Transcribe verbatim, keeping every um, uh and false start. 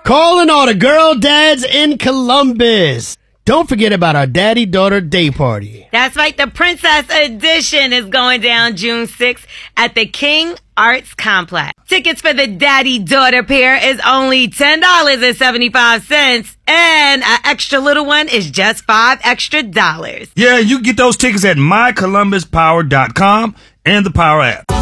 Calling all the girl dads in Columbus. Don't forget about our daddy-daughter day party. That's right. The Princess Edition is going down June sixth at the King Arts Complex. Tickets for the daddy-daughter pair is only ten dollars and seventy-five cents, and an extra little one is just five extra dollars. Yeah, you can get those tickets at my columbus power dot com and the Power app.